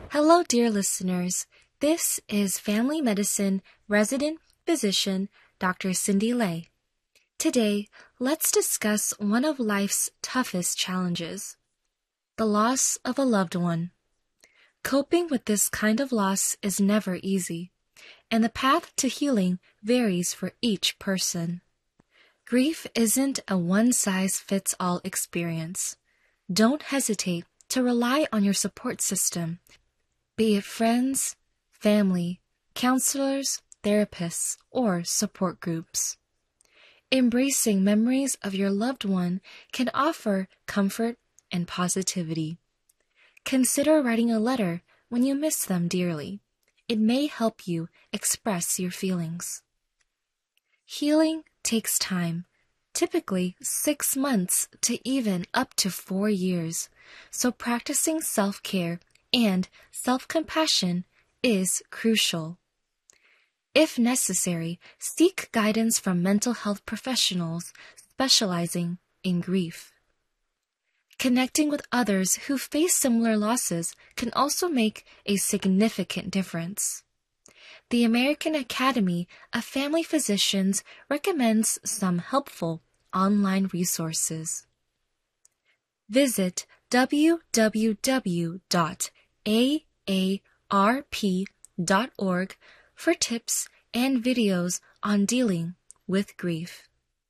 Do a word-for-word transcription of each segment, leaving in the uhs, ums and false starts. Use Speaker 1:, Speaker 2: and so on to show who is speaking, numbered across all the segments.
Speaker 1: Hello, dear listeners. This is Family Medicine Resident Physician Doctor Cindy Lay. Today, let's discuss one of life's toughest challenges, the loss of a loved one. Coping with this kind of loss is never easy, and the path to healing varies for each person. Grief isn't a one-size-fits-all experience. Don't hesitate to rely on your support system, be it friends, family, counselors, therapists, or support groups. Embracing memories of your loved one can offer comfort and positivity. Consider writing a letter when you miss them dearly. It may help you express your feelings. Healing takes time, typically six months to even up to four years, so practicing self-care and self-compassion is crucial. If necessary, seek guidance from mental health professionals specializing in grief. Connecting with others who face similar losses can also make a significant difference. The American Academy of Family Physicians recommends some helpful online resources. Visit w w w dot a a r p dot org for tips and videos on dealing with grief.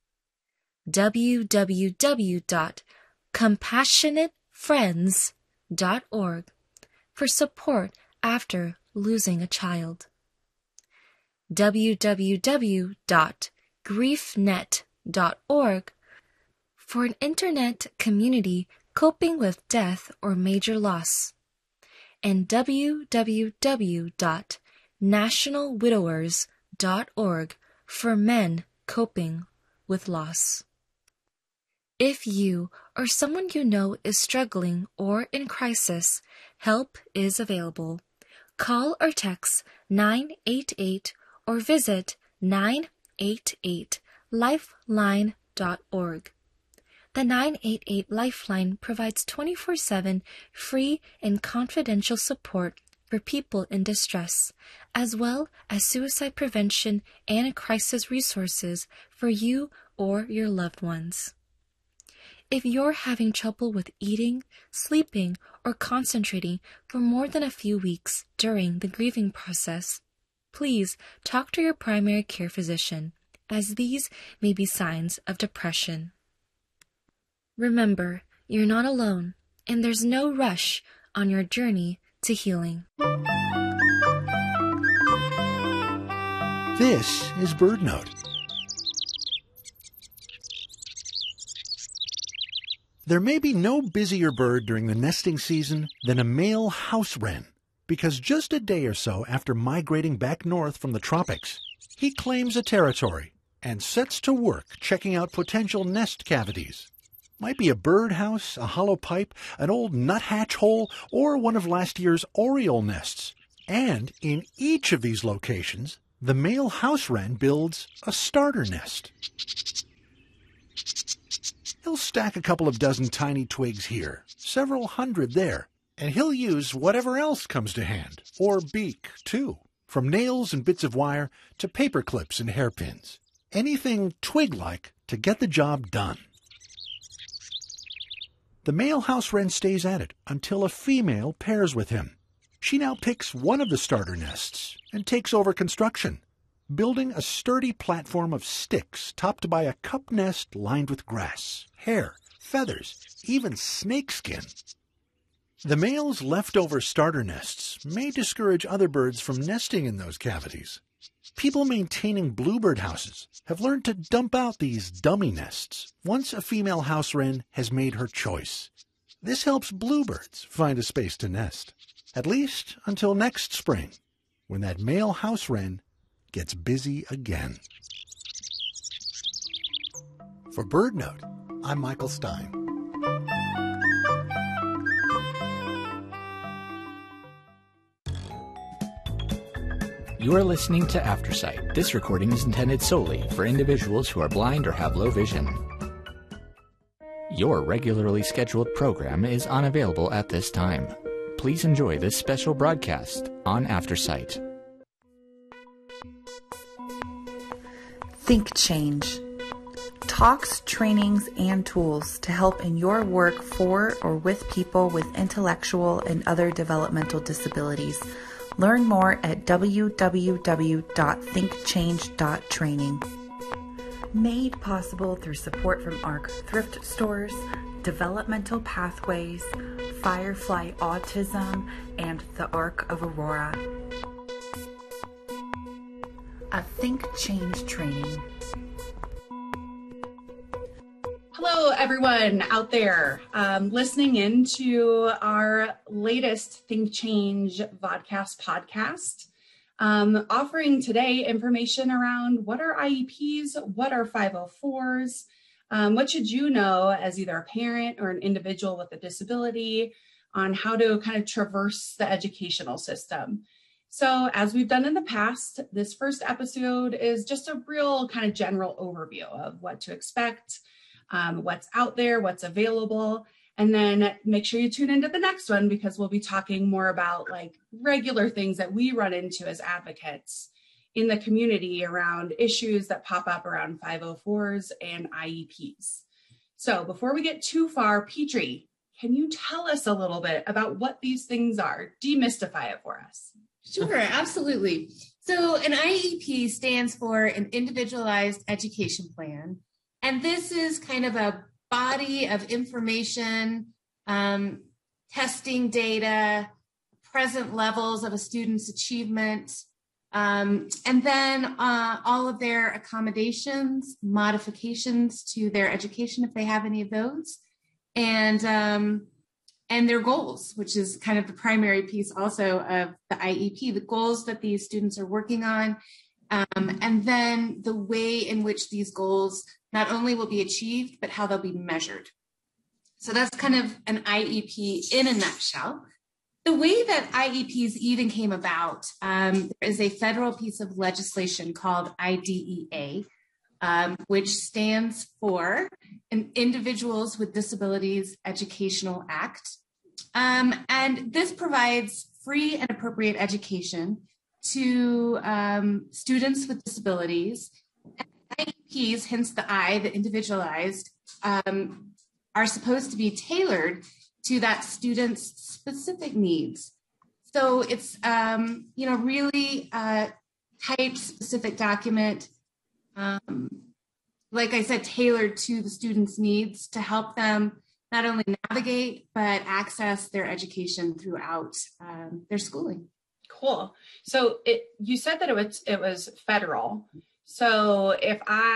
Speaker 1: w w w dot compassionate friends dot org for support after losing a child. w w w dot grief net dot org for an internet community coping with death or major loss, and w w w dot national widowers dot org for men coping with loss. If you or someone you know is struggling or in crisis, help is available. Call or text nine eight eight or visit nine eight eight lifeline dot org. The nine eight eight Lifeline provides twenty-four seven free and confidential support for people in distress, as well as suicide prevention and crisis resources for you or your loved ones. If you're having trouble with eating, sleeping, or concentrating for more than a few weeks during the grieving process, please talk to your primary care physician, as these may be signs of depression. Remember, you're not alone, and there's no rush on your journey to healing.
Speaker 2: This is BirdNote. There may be no busier bird during the nesting season than a male house wren, because just a day or so after migrating back north from the tropics, he claims a territory and sets to work checking out potential nest cavities. Might be a birdhouse, a hollow pipe, an old nuthatch hole, or one of last year's oriole nests. And in each of these locations, the male house wren builds a starter nest. He'll stack a couple of dozen tiny twigs here, several hundred there, and he'll use whatever else comes to hand, or beak, too, from nails and bits of wire to paper clips and hairpins. Anything twig-like to get the job done. The male house wren stays at it until a female pairs with him. She now picks one of the starter nests and takes over construction, building a sturdy platform of sticks topped by a cup nest lined with grass, hair, feathers, even snakeskin. The male's leftover starter nests may discourage other birds from nesting in those cavities. People maintaining bluebird houses have learned to dump out these dummy nests once a female house wren has made her choice. This helps bluebirds find a space to nest, at least until next spring, when that male house wren gets busy again. For BirdNote, I'm Michael Stein.
Speaker 3: You are listening to Aftersight. This recording is intended solely for individuals who are blind or have low vision. Your regularly scheduled program is unavailable at this time. please enjoy this special broadcast on AfterSight.
Speaker 4: Think Change. Talks, trainings, and tools to help in your work for or with people with intellectual and other developmental disabilities. Learn more at w w w dot think change dot training. Made possible through support from ARC Thrift Stores, Developmental Pathways, Firefly Autism, and the Arc of Aurora. A Think Change training.
Speaker 5: Hello, everyone out there um, listening in to our latest Think Change Vodcast podcast. Um, offering today information around what are I E Ps, what are five oh fours, um, what should you know as either a parent or an individual with a disability on how to kind of traverse the educational system. So as we've done in the past, this first episode is just a real kind of general overview of what to expect, um, what's out there, what's available. And then make sure you tune into the next one because we'll be talking more about like regular things that we run into as advocates in the community around issues that pop up around five oh fours and I E Ps. So before we get too far, Petrie, can you tell us a little bit about what these things are? Demystify it for us.
Speaker 6: Sure, absolutely. So an I E P stands for an individualized education plan. And this is kind of a body of information, um, testing data, present levels of a student's achievement, um, and then uh, all of their accommodations, modifications to their education if they have any of those, and um, and their goals, which is kind of the primary piece also of the I E P, the goals that these students are working on, um, and then the way in which these goals not only will be achieved, but how they'll be measured. So that's kind of an I E P in a nutshell. The way that I E Ps even came about, um, there is a federal piece of legislation called I D E A, um, which stands for an Individuals with Disabilities Educational Act. Um, and this provides free and appropriate education to um, students with disabilities. I E Ps, hence the I, the individualized, um, are supposed to be tailored to that student's specific needs. So it's, um, you know, really uh, type specific document, um, like I said, tailored to the student's needs to help them not only navigate, but access their education throughout um, their schooling.
Speaker 5: Cool. So it, you said that it was, it was federal. So if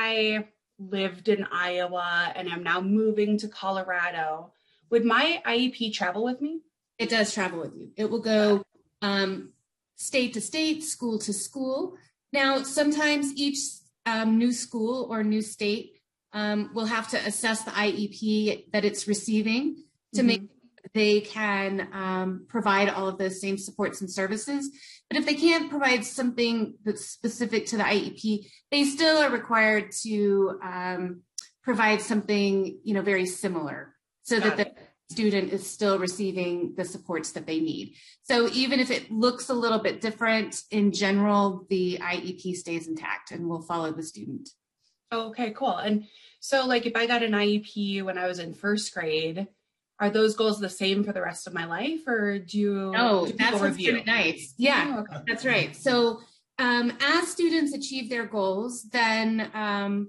Speaker 5: I lived in Iowa and I'm now moving to Colorado, would my I E P travel with me?
Speaker 6: It does travel with you. It will go um, state to state, school to school. Now, sometimes each um, new school or new state um, will have to assess the I E P that it's receiving to mm-hmm. make sure they can um, provide all of those same supports and services. But if they can't provide something that's specific to the I E P, they still are required to um, provide something, you know, very similar so Got that it. the student is still receiving the supports that they need. So even if it looks a little bit different, in general, the I E P stays intact and will follow the student.
Speaker 5: Okay, cool. And so like if I got an I E P when I was in first grade, are those goals the same for the rest of my life, or do you?
Speaker 6: No,
Speaker 5: do
Speaker 6: that's what's kind of nice. Yeah, oh, okay. That's right. So um, as students achieve their goals, then um,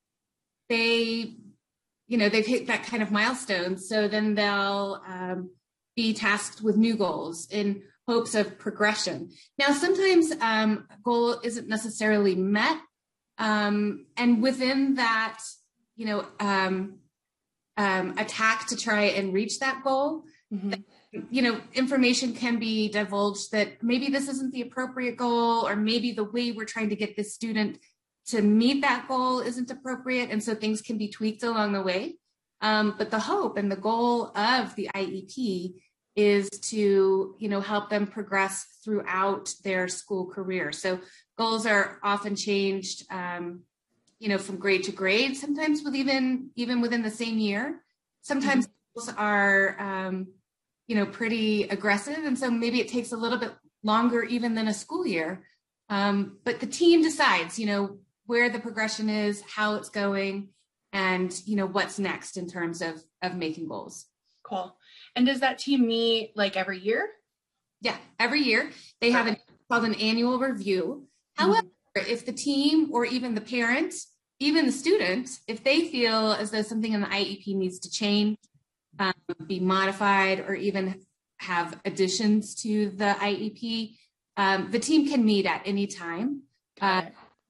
Speaker 6: they, you know, they've hit that kind of milestone. So then they'll um, be tasked with new goals in hopes of progression. Now, sometimes um, a goal isn't necessarily met, um, and within that, you know. Um, Um, attack to try and reach that goal, mm-hmm. you know, information can be divulged that maybe this isn't the appropriate goal, or maybe the way we're trying to get this student to meet that goal isn't appropriate. And so things can be tweaked along the way. Um, but the hope and the goal of the I E P is to, you know, help them progress throughout their school career. So goals are often changed, um, you know, from grade to grade, sometimes with even, even within the same year. Sometimes mm-hmm. goals are, um, you know, pretty aggressive. And so maybe it takes a little bit longer even than a school year. Um, but the team decides, you know, where the progression is, how it's going, and, you know, what's next in terms of, of making goals.
Speaker 5: Cool. And does that team meet like every year?
Speaker 6: Yeah, every year they have an, called an annual review. However, mm-hmm. if the team or even the parent, even the student, if they feel as though something in the I E P needs to change, um, be modified, or even have additions to the I E P, um, the team can meet at any time uh,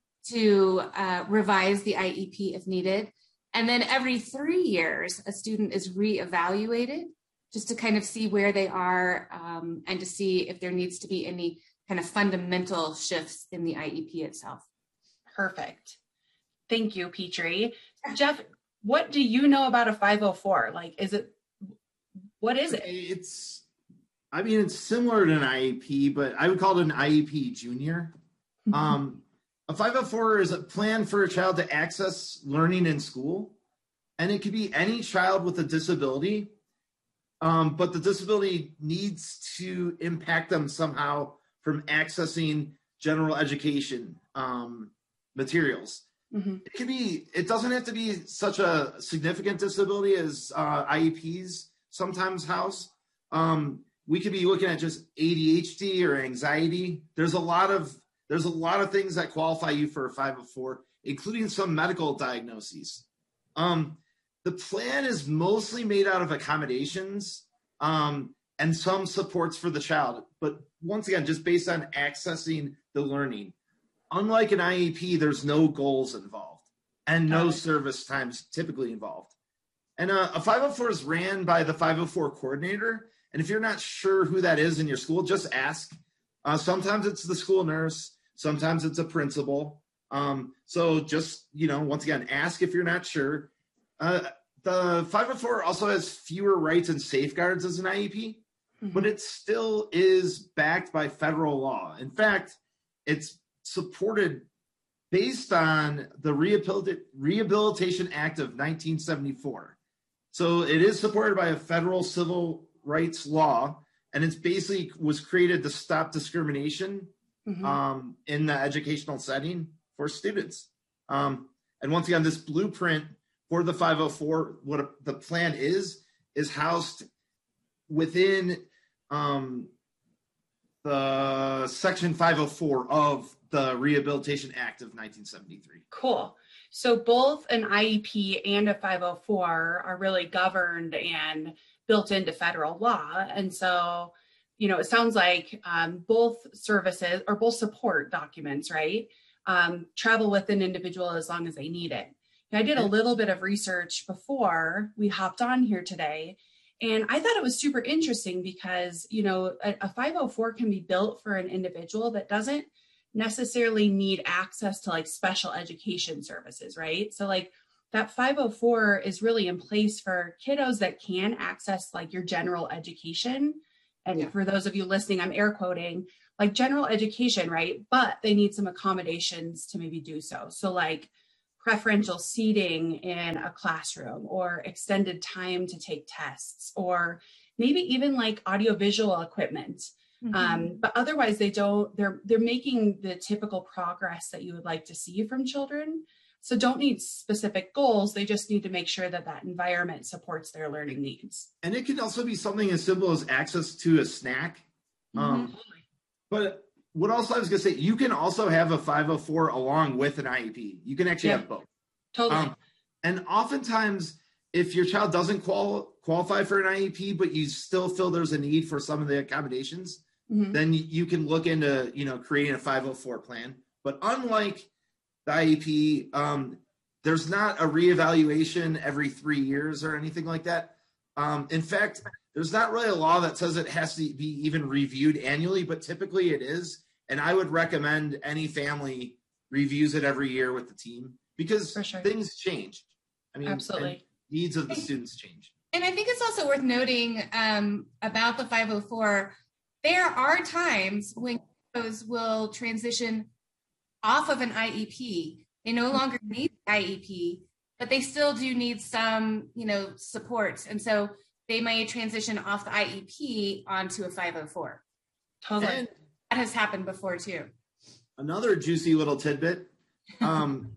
Speaker 6: to uh, revise the I E P if needed. And then every three years, a student is reevaluated just to kind of see where they are um, and to see if there needs to be any kind of fundamental shifts in the I E P itself.
Speaker 5: Perfect. Thank you, Petrie. Jeff, what do you know about a five oh four? Like, is it, what is it?
Speaker 7: It's, I mean, it's similar to an I E P, but I would call it an I E P junior. Um, a five oh four is a plan for a child to access learning in school, and it could be any child with a disability, um, but the disability needs to impact them somehow from accessing general education um, materials. Mm-hmm. It could be, it doesn't have to be such a significant disability as uh, I E Ps sometimes house. Um, we could be looking at just A D H D or anxiety. There's a lot of There's a lot of things that qualify you for a five oh four, including some medical diagnoses. Um, the plan is mostly made out of accommodations um, and some supports for the child. But once again, just based on accessing the learning. Unlike an I E P, there's no goals involved and no service times typically involved. And uh, a five oh four is ran by the five oh four coordinator. And if you're not sure who that is in your school, just ask. Uh, sometimes it's the school nurse. Sometimes it's a principal. Um, so just, you know, once again, ask if you're not sure. Uh, the five oh four also has fewer rights and safeguards as an I E P, mm-hmm. but it still is backed by federal law. In fact, it's supported based on the Rehabilit- Rehabilitation Act of nineteen seventy-four. So it is supported by a federal civil rights law, and it's basically was created to stop discrimination Mm-hmm. Um, in the educational setting for students. Um, and once again, this blueprint for the five oh four, what a, the plan is, is housed within um, the Section five oh four of the Rehabilitation Act of nineteen seventy-three.
Speaker 5: Cool. So both an I E P and a five oh four are really governed and built into federal law. And so you know, it sounds like um, both services or both support documents, right, um, travel with an individual as long as they need it. And I did a little bit of research before we hopped on here today, and I thought it was super interesting because, you know, a, a five oh four can be built for an individual that doesn't necessarily need access to like special education services, right? So like that five oh four is really in place for kiddos that can access like your general education. And yeah. for those of you listening, I'm air quoting, like general education, right? But they need some accommodations to maybe do so. So like preferential seating in a classroom or extended time to take tests or maybe even like audiovisual equipment. Mm-hmm. Um, but otherwise they don't, they're, they're making the typical progress that you would like to see from children. So don't need specific goals. They just need to make sure that that environment supports their learning needs.
Speaker 7: And it can also be something as simple as access to a snack. Mm-hmm. Um, but what else I was going to say, you can also have a five oh four along with an I E P. You can actually yeah, have both.
Speaker 5: Totally.
Speaker 7: Um, and oftentimes, if your child doesn't qual- qualify for an I E P, but you still feel there's a need for some of the accommodations, mm-hmm. then you can look into, you know, creating a five oh four plan. But unlike the I E P, um, there's not a reevaluation every three years or anything like that. Um, in fact, there's not really a law that says it has to be even reviewed annually, but typically it is. And I would recommend any family reviews it every year with the team because sure. things change. I mean,
Speaker 5: absolutely.
Speaker 7: Needs of the students change.
Speaker 6: And I think it's also worth noting um, about the five oh four, there are times when those will transition off of an I E P. They no longer need I E P, but they still do need some, you know, support. And so they might transition off the I E P onto a five oh four.
Speaker 5: Totally.
Speaker 7: And
Speaker 6: that has happened before too.
Speaker 7: Another juicy little tidbit. Um,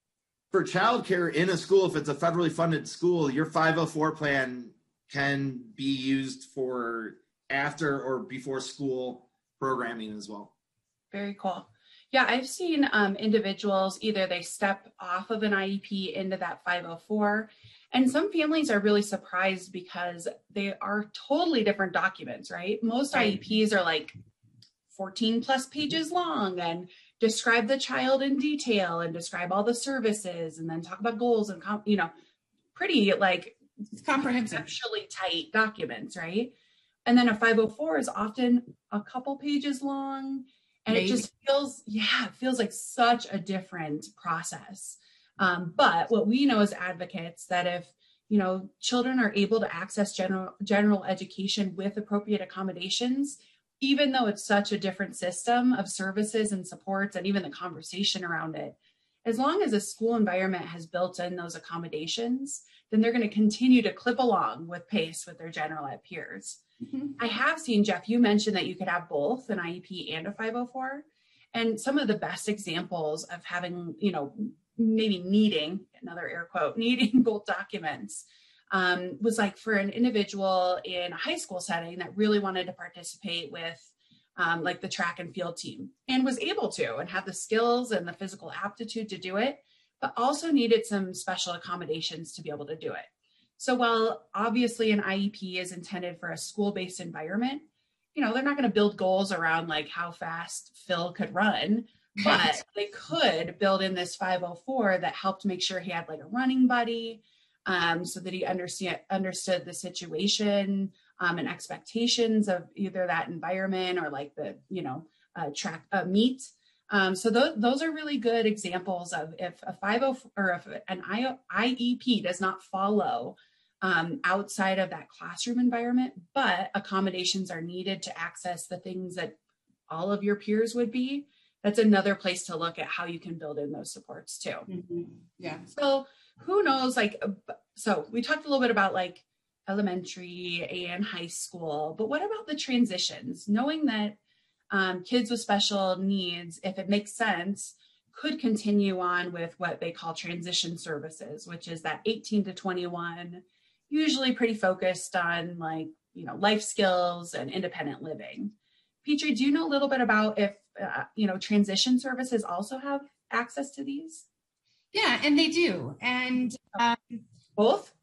Speaker 7: for childcare in a school, if it's a federally funded school, your five oh four plan can be used for after or before school programming as well.
Speaker 5: Very cool. Yeah, I've seen um, individuals, either they step off of an I E P into that five oh four, and some families are really surprised because they are totally different documents, right? Most
Speaker 6: Right.
Speaker 5: I E Ps are like fourteen plus pages long and describe the child in detail and describe all the services and then talk about goals and, com- you know, pretty like
Speaker 6: It's comprehensive.
Speaker 5: conceptually tight documents, right? And then a five oh four is often a couple pages long. And
Speaker 6: Maybe.
Speaker 5: it just feels, yeah, it feels like such a different process. Um, but what we know as advocates that if, you know, children are able to access general general education with appropriate accommodations, even though it's such a different system of services and supports and even the conversation around it, as long as a school environment has built in those accommodations, then they're going to continue to clip along with pace with their general ed peers.
Speaker 6: Mm-hmm.
Speaker 5: I have seen, Jeff, you mentioned that you could have both an I E P and a five oh four. And some of the best examples of having, you know, maybe needing, another air quote, needing both documents um, was like for an individual in a high school setting that really wanted to participate with um, like the track and field team and was able to and have the skills and the physical aptitude to do it, but also needed some special accommodations to be able to do it. So while obviously an I E P is intended for a school-based environment, you know, they're not going to build goals around like how fast Phil could run, but they could build in this five oh four that helped make sure he had like a running buddy um, so that he understand, understood the situation um, and expectations of either that environment or like the, you know, uh, track uh, meet. Um, so those, those are really good examples of if a five oh four or if an I E P does not follow um, outside of that classroom environment, but accommodations are needed to access the things that all of your peers would be. That's another place to look at how you can build in those supports too.
Speaker 6: Mm-hmm. Yeah.
Speaker 5: So who knows, like, so we talked a little bit about like elementary and high school, but what about the transitions? Knowing that um, kids with special needs, if it makes sense, could continue on with what they call transition services, which is that eighteen to twenty-one, usually pretty focused on like, you know, life skills and independent living. Petrie, do you know a little bit about if, uh, you know, transition services also have access to these?
Speaker 6: Yeah, and they do. And um,
Speaker 5: Both?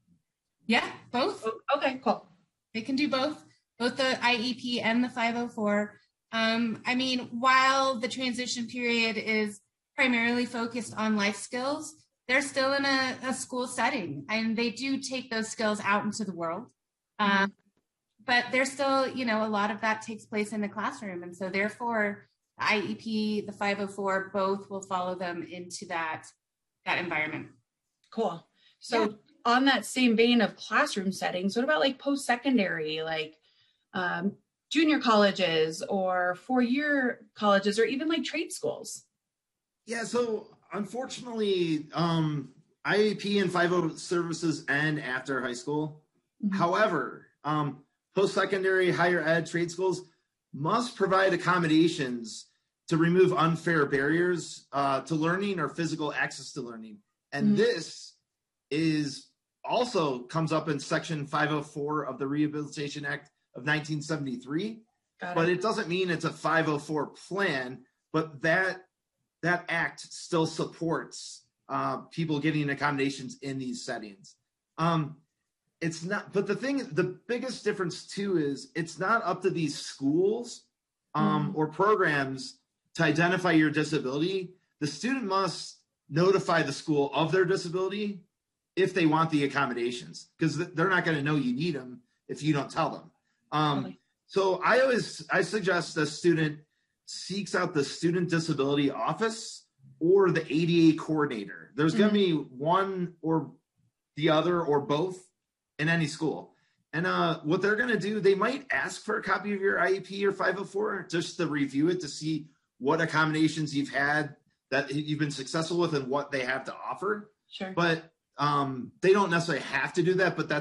Speaker 6: yeah, both.
Speaker 5: Okay, cool.
Speaker 6: They can do both, both the I E P and the five oh four. Um, I mean, while the transition period is primarily focused on life skills, they're still in a, a school setting and they do take those skills out into the world. Um,
Speaker 5: Mm-hmm.
Speaker 6: But there's still, you know, a lot of that takes place in the classroom. And so therefore, the I E P, the five oh four, both will follow them into that, that environment.
Speaker 5: Cool. So
Speaker 6: Yeah.
Speaker 5: on that same vein of classroom settings, what about like post-secondary, like um, junior colleges or four-year colleges or even like trade schools?
Speaker 7: Yeah, so unfortunately, um, I E P and five oh services end after high school.
Speaker 5: Mhm.
Speaker 7: However, um, post-secondary, higher ed, trade schools must provide accommodations to remove unfair barriers uh, to learning or physical access to learning. And
Speaker 5: Mhm.
Speaker 7: this is also comes up in Section five oh four of the Rehabilitation Act of nineteen seventy-three.
Speaker 5: Got
Speaker 7: But
Speaker 5: it.
Speaker 7: it doesn't mean it's a five oh four plan, but that that act still supports uh, people getting accommodations in these settings. Um, it's not, but the thing, the biggest difference too is it's not up to these schools um, or programs to identify your disability. The student must notify the school of their disability if they want the accommodations, because they're not going to know you need them if you don't tell them. Um,
Speaker 5: Totally.
Speaker 7: So I always, I suggest the student seeks out the student disability office or the A D A coordinator. There's going to be one or the other or both in any school. And uh, what they're going to do, they might ask for a copy of your I E P or five oh four just to review it to see what accommodations you've had that you've been successful with and what they have to offer.
Speaker 5: Sure.
Speaker 7: But um, they don't necessarily have to do that, but that's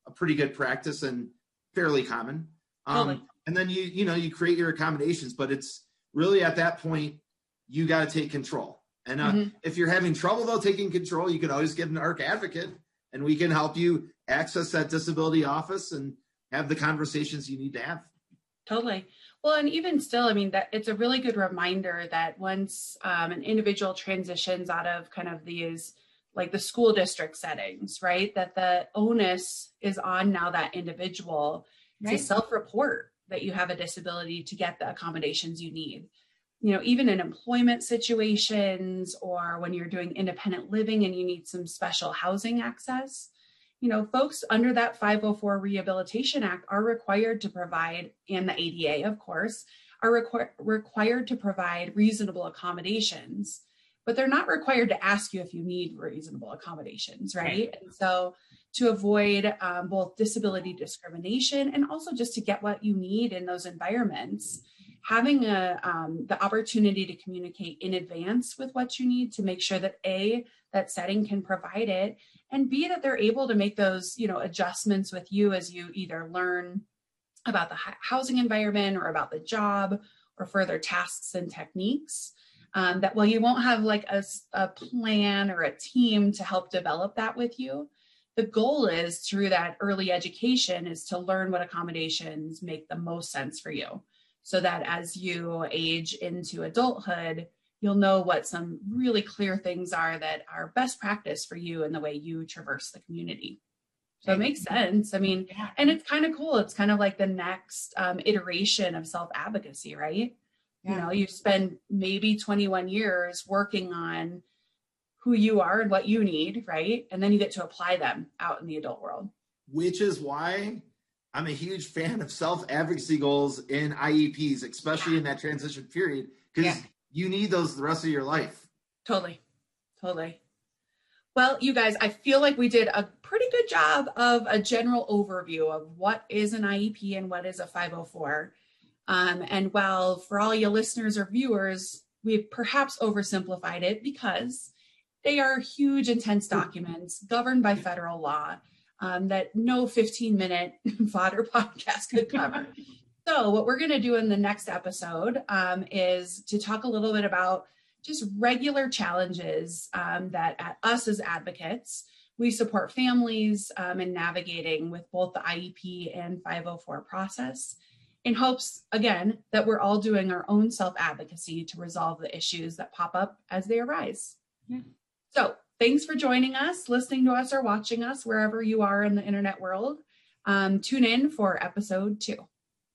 Speaker 7: a pretty good practice and fairly common. Um,
Speaker 5: Totally.
Speaker 7: And then you, you know, you create your accommodations, but it's really at that point, you got to take control. And uh,
Speaker 5: Mhm.
Speaker 7: if you're having trouble though taking control, you can always get an A R C advocate, and we can help you access that disability office and have the conversations you need to have.
Speaker 5: Totally. Well, and even still, I mean, that it's a really good reminder that once um, an individual transitions out of kind of these, like the school district settings, right, that the onus is on now that individual
Speaker 6: Right.
Speaker 5: to self-report that you have a disability to get the accommodations you need. You know, even in employment situations or when you're doing independent living and you need some special housing access, you know, folks under that five oh four Rehabilitation Act are required to provide, and the A D A, of course, are requ- required to provide reasonable accommodations, but they're not required to ask you if you need reasonable accommodations, right? right. And so to avoid um, both disability discrimination and also just to get what you need in those environments, having a, um, the opportunity to communicate in advance with what you need to make sure that A, that setting can provide it, and B, that they're able to make those, you know, adjustments with you as you either learn about the housing environment or about the job or further tasks and techniques. Um, that while you won't have like a, a plan or a team to help develop that with you, the goal is through that early education is to learn what accommodations make the most sense for you, so that as you age into adulthood, you'll know what some really clear things are that are best practice for you in the way you traverse the community. So it makes sense. I mean,
Speaker 6: Yeah.
Speaker 5: and it's kind of cool. It's kind of like the next um, iteration of self-advocacy, right?
Speaker 6: Yeah.
Speaker 5: You know, you spend maybe twenty-one years working on who you are and what you need, right? And then you get to apply them out in the adult world.
Speaker 7: Which is why I'm a huge fan of self-advocacy goals in I E Ps, especially in that transition period, because
Speaker 6: Yeah.
Speaker 7: you need those the rest of your life.
Speaker 5: Totally. Totally. Well, you guys, I feel like we did a pretty good job of a general overview of what is an I E P and what is a five oh four. Um, and while for all you listeners or viewers, we've perhaps oversimplified it because they are huge, intense documents governed by federal law um, that no fifteen minute fodder podcast could cover. So what we're going to do in the next episode um, is to talk a little bit about just regular challenges um, that at us as advocates, we support families um, in navigating with both the I E P and five oh four process, in hopes, again, that we're all doing our own self-advocacy to resolve the issues that pop up as they arise.
Speaker 6: Yeah.
Speaker 5: So thanks for joining us, listening to us, or watching us wherever you are in the internet world. Um, tune in for episode two.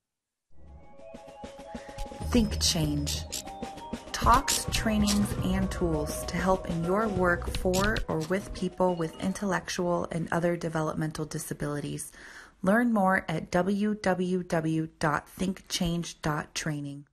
Speaker 4: Think Change. Talks, trainings, and tools to help in your work for or with people with intellectual and other developmental disabilities. Learn more at w w w dot think change dot training.